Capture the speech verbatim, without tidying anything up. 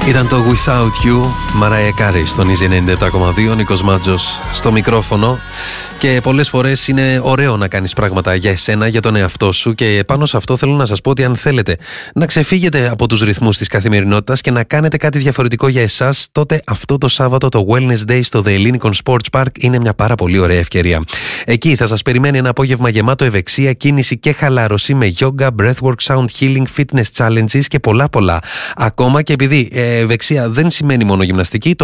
Ήταν το Without You, Μαράια Κάρι στον Easy ενενήντα επτά κόμμα δύο, Νίκος Μάτζος στο μικρόφωνο. Και πολλές φορές είναι ωραίο να κάνεις πράγματα για εσένα, για τον εαυτό σου, και πάνω σε αυτό θέλω να σας πω ότι αν θέλετε να ξεφύγετε από τους ρυθμούς της καθημερινότητας και να κάνετε κάτι διαφορετικό για εσάς, τότε αυτό το Σάββατο το Wellness Day στο The Ellinikon Sports Park είναι μια πάρα πολύ ωραία ευκαιρία. Εκεί θα σας περιμένει ένα απόγευμα γεμάτο ευεξία, κίνηση και χαλάρωση με yoga, breathwork, sound healing, fitness challenges και πολλά πολλά. Ακόμα και επειδή ε, ευεξία δεν σημαίνει μόνο γυμναστική, το